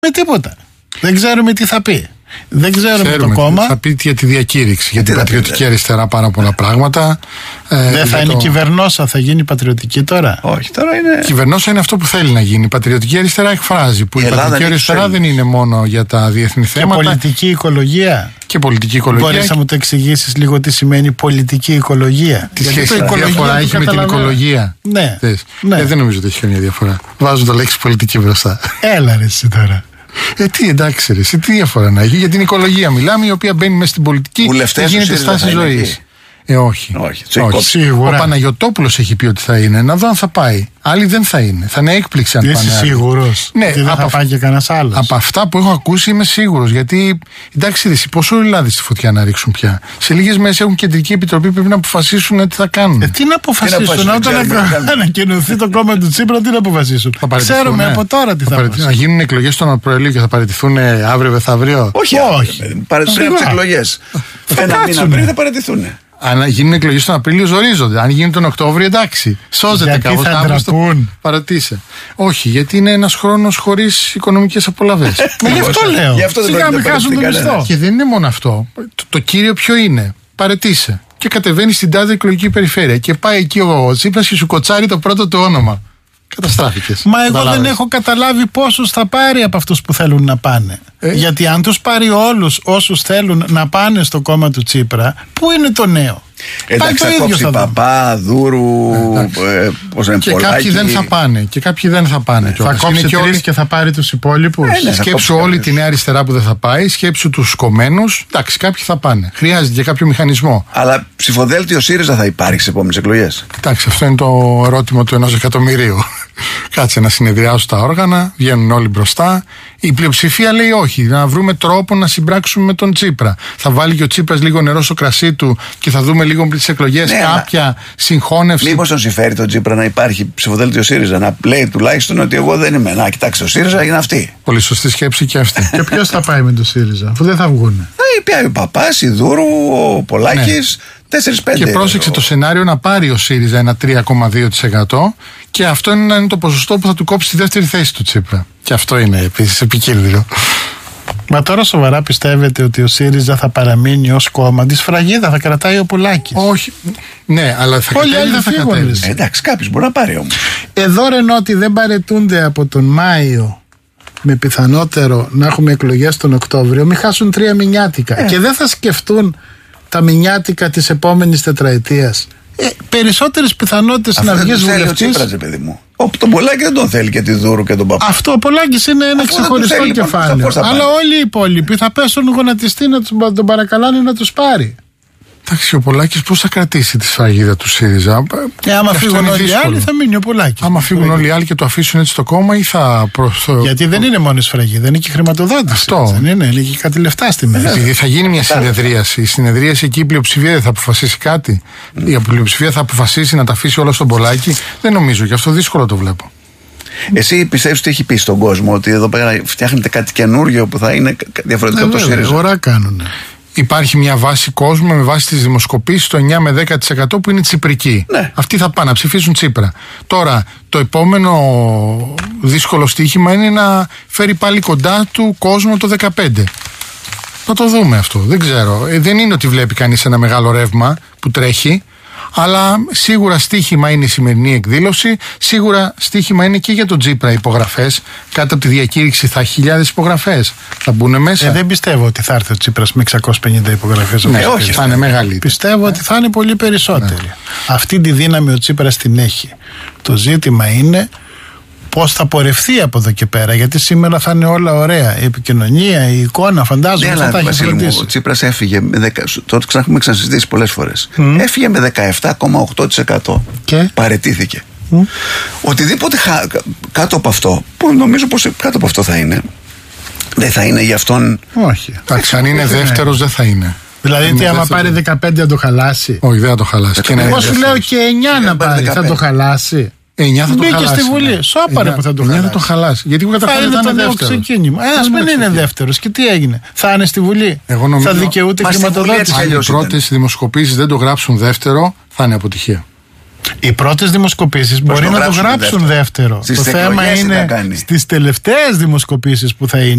Με τίποτα. Δεν ξέρουμε τι θα πει. Δεν ξέρουμε το κόμμα. Θα πει για τη διακήρυξη, για την Πατριωτική Αριστερά πάρα πολλά πράγματα. Δεν θα είναι κυβερνόσα, θα γίνει πατριωτική τώρα. Όχι, τώρα είναι. Κυβερνόσα είναι αυτό που θέλει να γίνει. Η Πατριωτική Αριστερά εκφράζει. Που η Πατριωτική Αριστερά δεν είναι μόνο για τα διεθνή θέματα. Και πολιτική οικολογία. Και πολιτική οικολογία. Μπορείς να μου το εξηγήσεις λίγο τι σημαίνει πολιτική οικολογία? Τι διαφορά έχει με την οικολογία? Ναι. Δεν νομίζω ότι έχει καμία διαφορά. Βάζω το λέξη πολιτική μπροστά. Έλα ρε εσύ τώρα. Τι εντάξει, ρε, τι διαφορά να έχει? Για την οικολογία μιλάμε, η οποία μπαίνει μέσα στην πολιτική και γίνεται στάση ζωής. Όχι. Σίγουρα. Ο Παναγιωτόπουλος έχει πει ότι θα είναι. Να δω αν θα πάει. Άλλοι δεν θα είναι. Θα είναι έκπληξη αν πάνε. Είσαι σίγουρος? Ναι, δεν θα πάει και κανένας άλλος? Από αυτά που έχω ακούσει είμαι σίγουρος. Γιατί εντάξει, πόσο λάδι στη φωτιά να ρίξουν πια? Σε λίγες μέρες έχουν κεντρική επιτροπή, πρέπει να αποφασίσουν τι θα κάνουν. Τι να αποφασίσουν? Όταν ανακοινωθεί το κόμμα του Τσίπρα, τι να αποφασίσουν? Ξέρουμε από τώρα τι θα αποφασίσουν. Να γίνουν εκλογές τον Απρίλιο και θα παραιτηθούν αύριο μεθαύριο? Όχι. Παραιτηθούν από τις εκλογές. Ένα μήνα πριν θα παραιτηθούν. Αν γίνουν εκλογές τον Απρίλιο, ζορίζονται. Αν γίνουν τον Οκτώβριο, εντάξει. Σώζεται κάπως. Θα ντραπούν. Παρατήσε. Όχι, γιατί είναι ένας χρόνος χωρίς οικονομικές απολαβές. Γι' αυτό λέω. Σιγά μην χάσουν το μισθό. Και δεν είναι μόνο αυτό. Το κύριο ποιο είναι? Παρατήσε. Και κατεβαίνει στην τάδε εκλογική περιφέρεια. Και πάει εκεί ο Τσίπρας και σου κοτσάρει το πρώτο του όνομα. Καταστράφηκες. Μα εγώ δεν έχω καταλάβει πόσους θα πάρει από αυτούς που θέλουν να πάνε. Γιατί αν τους πάρει όλους όσους θέλουν να πάνε στο κόμμα του Τσίπρα, πού είναι το νέο? Εντάξει, θα κόψει Παπά, Δούρου, και κάποιοι δεν θα πάνε. Και κάποιοι δεν θα πάνε. Θα κόψει τρεις και θα πάρει τους υπόλοιπους. Σκέψου όλη τη Νέα Αριστερά που δεν θα πάει. Σκέψου τους κομμένους. Εντάξει, κάποιοι θα πάνε. Χρειάζεται και κάποιο μηχανισμό. Αλλά ψηφοδέλτιο ΣΥΡΙΖΑ θα υπάρχει στις επόμενες εκλογές? Εντάξει, αυτό είναι το ερώτημα του 1 εκατομμυρίου. Κάτσε να συνεδριάσουν τα όργανα, βγαίνουν όλοι μπροστά. Η πλειοψηφία λέει όχι. Να βρούμε τρόπο να συμπράξουμε με τον Τσίπρα. Θα βάλει και ο Τσίπρας λίγο νερό στο κρασί του και θα δούμε λίγο πριν τις εκλογές κάποια συγχώνευση. Μήπως τον συμφέρει τον Τσίπρα να υπάρχει ψηφοδέλτιο ΣΥΡΙΖΑ? Να λέει τουλάχιστον ότι εγώ δεν είμαι. Να κοιτάξτε, ο ΣΥΡΙΖΑ είναι αυτή. Πολύ σωστή σκέψη και αυτή. Και ποιος θα πάει με το ΣΥΡΙΖΑ, αφού δεν θα βγουν? Ο Παπάς, η Δούρου, ο Πολάκης. 4-5. Και πρόσεξε το σενάριο να πάρει ο ΣΥΡΙΖΑ ένα 3,2% και αυτό είναι το ποσοστό που θα του κόψει τη δεύτερη θέση του Τσίπρα. Και αυτό είναι επίσης επικίνδυνο. Μα τώρα σοβαρά πιστεύετε ότι ο ΣΥΡΙΖΑ θα παραμείνει ως κόμμα? Τη σφραγίδα θα κρατάει ο Πολάκης? Όχι. Ναι, αλλά θα όλοι άλλοι θα φύγουν. Εντάξει, κάποιος μπορεί να πάρει όμως. Εδώ ρε ότι δεν παρετούνται από τον Μάιο, με πιθανότερο να έχουμε εκλογές τον Οκτώβριο, μην χάσουν 3 μηνιάτικα. Και δεν θα σκεφτούν τα μηνιάτικα της επόμενης τετραετίας. Περισσότερες πιθανότητες να βγεις βουλευτής. Τον Πολάκη δεν τον θέλει και τη Δούρου και τον Παπά. Αυτό ο Πολάκης είναι ένα ξεχωριστό κεφάλαιο. Αλλά όλοι οι υπόλοιποι θα πέσουν γονατιστοί να τον παρακαλάνε να τους πάρει. Εντάξει, ο Πολάκης πώς θα κρατήσει τη σφραγίδα του ΣΥΡΙΖΑ? Άμα φύγουν όλοι οι άλλοι, θα μείνει ο Πολάκης. Άμα φύγουν όλοι οι άλλοι και το αφήσουν έτσι στο κόμμα, ή θα. Γιατί δεν είναι μόνο η σφραγίδα, είναι και η χρηματοδότηση. Αυτό. Δεν είναι και κάτι λεφτά στη μέση. Επειδή θα γίνει μια συνεδρίαση. Η συνεδρίαση εκεί η πλειοψηφία δεν θα αποφασίσει κάτι. Η πλειοψηφία θα αποφασίσει να τα αφήσει όλα στον Πολάκη. Δεν νομίζω, γι' αυτό δύσκολο το βλέπω. Εσύ πιστεύεις ότι έχει πει στον κόσμο ότι εδώ πέρα φτιάχνετε κάτι καινούργιο που θα είναι διαφορετικό από το ΣΥΡΙΖΑ? Αγορά κάνουνε. Υπάρχει μια βάση κόσμου με βάση τις δημοσκοπήσεις το 9 με 10% που είναι τσιπρική. Ναι. Αυτοί θα πάνε να ψηφίσουν Τσίπρα. Τώρα, το επόμενο δύσκολο στοίχημα είναι να φέρει πάλι κοντά του κόσμο το 15. Θα το δούμε αυτό. Δεν ξέρω. Δεν είναι ότι βλέπει κανείς ένα μεγάλο ρεύμα που τρέχει. Αλλά σίγουρα στοίχημα είναι η σημερινή εκδήλωση. Σίγουρα στοίχημα είναι και για τον Τσίπρα υπογραφές. Κάτω από τη διακήρυξη θα έχει 1.000 υπογραφές. Θα μπουν μέσα. Δεν πιστεύω ότι θα έρθει ο Τσίπρας με 650 υπογραφές. Ναι, όχι, θα είναι μεγαλύτερη. Πιστεύω ότι θα είναι πολύ περισσότερη. Ναι. Αυτή τη δύναμη ο Τσίπρας την έχει. Το ζήτημα είναι πώς θα πορευθεί από εδώ και πέρα. Γιατί σήμερα θα είναι όλα ωραία. Η επικοινωνία, η εικόνα, φαντάζομαι θα έχει φροντίσει. Ο Τσίπρας έφυγε με 10%. Τότε έχουμε ξανασυζητήσει πολλές φορές. Έφυγε με 17,8%. Και παραιτήθηκε. Οτιδήποτε κάτω από αυτό, που νομίζω πως κάτω από αυτό θα είναι, δεν θα είναι για αυτόν. Όχι. Εντάξει, αν είναι δεύτερος, δεν θα είναι. Δηλαδή, τι άμα πάρει 15 να το χαλάσει? Όχι, δεν θα το χαλάσει. Εγώ σου λέω και 9 να πάρει, θα το χαλάσει. 9 θα το μπήκε χαλάσει. Στη Βουλή. Σώπαρε που θα το χαλάσει. Θα το χαλάσει. Γιατί θα είναι το νέο ξεκίνημα. Ένας μην είναι δεύτερος. Και τι έγινε? Θα είναι στη Βουλή. Θα δικαιούται χρηματοδότηση. Αν οι πρώτες δημοσκοπήσεις δεν το γράψουν δεύτερο, θα είναι αποτυχία. Οι πρώτες δημοσκοπήσεις μπορεί να το γράψουν δεύτερο. Το θέμα είναι στις τελευταίες δημοσκοπήσεις που θα είναι.